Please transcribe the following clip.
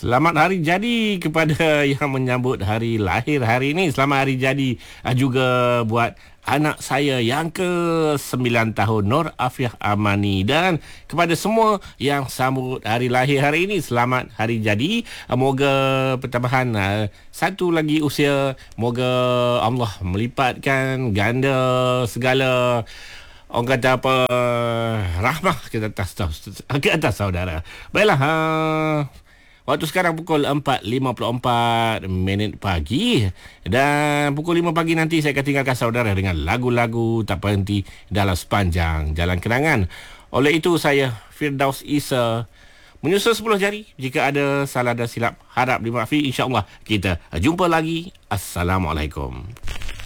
Selamat hari jadi kepada yang menyambut hari lahir hari ini. Selamat hari jadi juga buat anak saya yang ke-9 tahun, Nur Afiah Amani. Dan kepada semua yang sambut hari lahir hari ini, selamat hari jadi. Moga pertambahan satu lagi usia. Moga Allah melipatkan ganda segala, orang kata apa, rahmah ke atas saudara. Baiklah, waktu sekarang pukul 4.54 minit pagi. Dan pukul 5 pagi nanti saya akan tinggalkan saudara dengan lagu-lagu tak berhenti dalam sepanjang jalan kenangan. Oleh itu saya, Firdaus Isa, menyusul 10 jari. Jika ada salah dan silap, harap dimaafkan. InsyaAllah kita jumpa lagi. Assalamualaikum.